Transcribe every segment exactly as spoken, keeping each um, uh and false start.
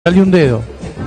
Dale un dedo.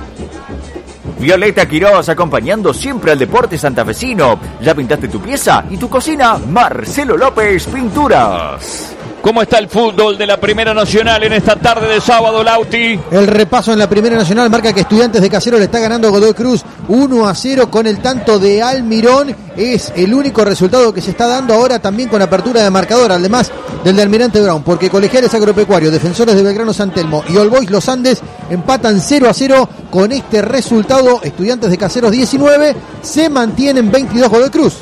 Violeta Quiroz, acompañando siempre al deporte santafesino. ¿Ya pintaste tu pieza y tu cocina? Marcelo López Pinturas. ¿Cómo está el fútbol de la Primera Nacional en esta tarde de sábado, Lauti? El repaso en la Primera Nacional marca que Estudiantes de Caseros le está ganando a Godoy Cruz uno a cero con el tanto de Almirón. Es el único resultado que se está dando ahora también con apertura de marcador, además del de Almirante Brown, porque Colegiales Agropecuario, Defensores de Belgrano San Telmo y All Boys Los Andes empatan cero a cero con este resultado. Estudiantes de Caseros diecinueve, se mantienen veintidós Godoy Cruz.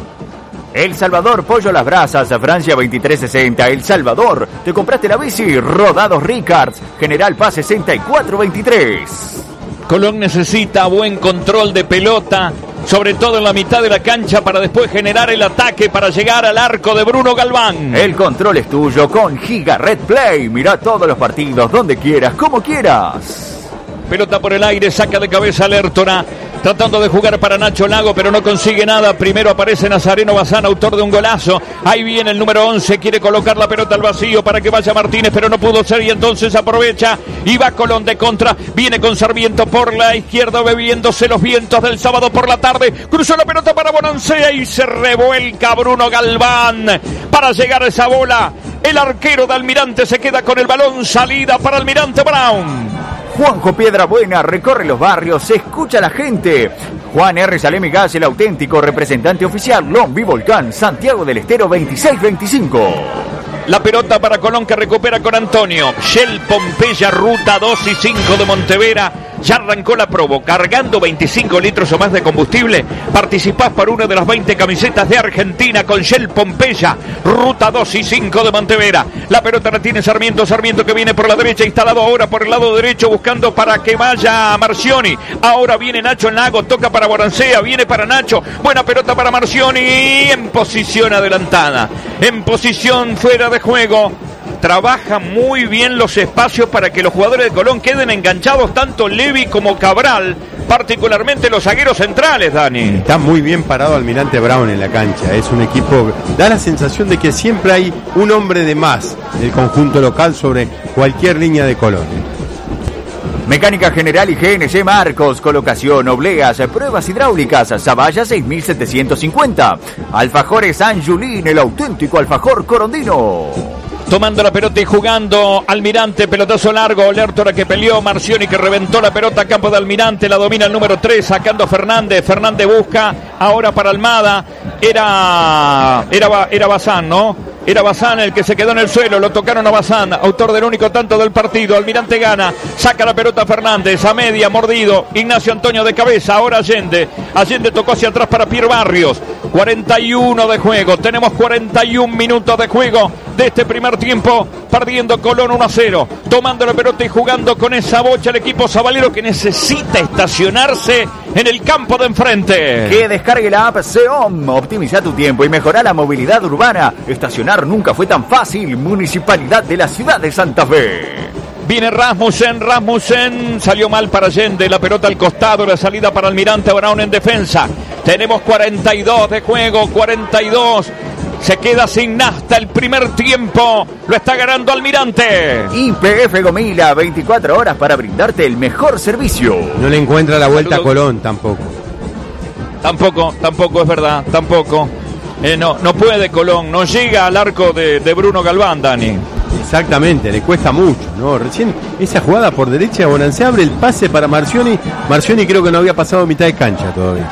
El Salvador, Pollo Las Brasas, Francia veintitrés sesenta. El Salvador, ¿te compraste la bici? Rodados Ricards, General Paz sesenta y cuatro veintitrés. Colón necesita buen control de pelota, sobre todo en la mitad de la cancha, para después generar el ataque para llegar al arco de Bruno Galván. El control es tuyo con Giga Red Play. Mirá todos los partidos, donde quieras, como quieras. Pelota por el aire, saca de cabeza Lertora, tratando de jugar para Nacho Lago, pero no consigue nada. Primero aparece Nazareno Bazán, autor de un golazo. Ahí viene el número once, quiere colocar la pelota al vacío para que vaya Martínez, pero no pudo ser, y entonces aprovecha y va Colón de contra. Viene con Sarmiento por la izquierda, bebiéndose los vientos del sábado por la tarde. Cruzó la pelota para Bonancea y se revuelca Bruno Galván para llegar a esa bola. El arquero de Almirante se queda con el balón, salida para Almirante Brown. Juanjo Piedrabuena recorre los barrios, se escucha a la gente. Juan R. Salemi Gas, el auténtico representante oficial. Lombi Volcán, Santiago del Estero veintiséis veinticinco. La pelota para Colón, que recupera con Antonio. Shell Pompeya, ruta dos y cinco de Montevera. Ya arrancó la probo, cargando veinticinco litros o más de combustible. Participás por una de las veinte camisetas de Argentina con Shell Pompeya, ruta dos y cinco de Montevera. La pelota la tiene Sarmiento, Sarmiento que viene por la derecha, instalado ahora por el lado derecho, buscando para que vaya Marcioni. Ahora viene Nacho Lago, toca para Borancea, viene para Nacho. Buena pelota para Marcioni, en posición adelantada, en posición fuera de juego. Trabaja muy bien los espacios para que los jugadores de Colón queden enganchados, tanto Levi como Cabral, particularmente los zagueros centrales, Dani. Está muy bien parado Almirante Brown en la cancha. Es un equipo, da la sensación de que siempre hay un hombre de más del conjunto local sobre cualquier línea de Colón. Mecánica General y G N C Marcos, colocación, obleas, pruebas hidráulicas, Zavalla seis mil setecientos cincuenta. Alfajores San Julín, el auténtico alfajor corondino. Tomando la pelota y jugando Almirante, pelotazo largo, Lertora que peleó, Marcioni que reventó la pelota a campo de Almirante, la domina el número tres, sacando a Fernández, Fernández busca, ahora para Almada, era, era, era Bazán, ¿no? Era Bazán el que se quedó en el suelo, lo tocaron a Bazán, autor del único tanto del partido. Almirante gana, saca la pelota a Fernández, a media, mordido, Ignacio Antonio de cabeza, ahora Allende, Allende tocó hacia atrás para Pierre Barrios. cuarenta y uno de juego, tenemos cuarenta y un minutos de juego de este primer tiempo, perdiendo Colón uno a cero, tomando la pelota y jugando con esa bocha el equipo sabalero, que necesita estacionarse en el campo de enfrente. Que descargue la app Seom, optimiza tu tiempo y mejora la movilidad urbana. Estacionar nunca fue tan fácil. Municipalidad de la ciudad de Santa Fe. Viene Rasmussen, Rasmussen salió mal para Allende, la pelota al costado, la salida para Almirante Brown en defensa. Tenemos cuarenta y dos de juego, cuarenta y dos. Se queda sin nafta el primer tiempo. Lo está ganando Almirante. Y P F Gomila, veinticuatro horas para brindarte el mejor servicio. No le encuentra la vuelta Saludo. a Colón tampoco. Tampoco, tampoco es verdad, tampoco. Eh, no, no puede Colón, no llega al arco de, de Bruno Galván, Dani. Exactamente, le cuesta mucho, ¿no? Recién esa jugada por derecha, Bonancea abre el pase para Marcioni. Marcioni creo que no había pasado mitad de cancha todavía.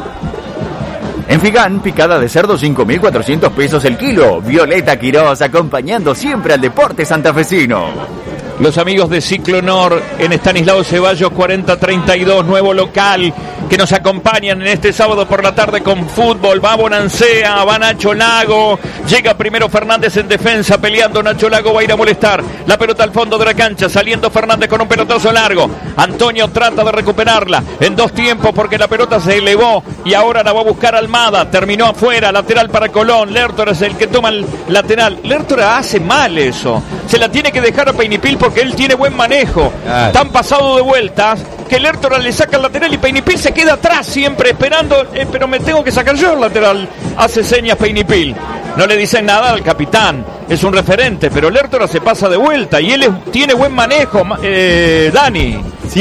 En Figán, picada de cerdo cinco mil cuatrocientos pesos el kilo. Violeta Quiroz, acompañando siempre al deporte santafesino. Los amigos de Ciclonor en Estanislao Ceballos cuarenta treinta y dos, nuevo local, que nos acompañan en este sábado por la tarde con fútbol. Va Bonancea, va Nacho Lago, llega primero Fernández en defensa, peleando Nacho Lago, va a ir a molestar. La pelota al fondo de la cancha, saliendo Fernández con un pelotazo largo. Antonio trata de recuperarla en dos tiempos porque la pelota se elevó y ahora la va a buscar Almada. Terminó afuera, lateral para Colón. Lertora es el que toma el lateral. Lertora hace mal eso, se la tiene que dejar a Peinipil porque él tiene buen manejo. Claro. Tan pasado de vueltas que Lertora le saca el lateral y Peinipil se queda atrás siempre esperando, eh, pero me tengo que sacar yo el lateral, hace señas Peinipil. No le dicen nada al capitán, es un referente, pero Lertora se pasa de vuelta y él es, tiene buen manejo, eh, Dani.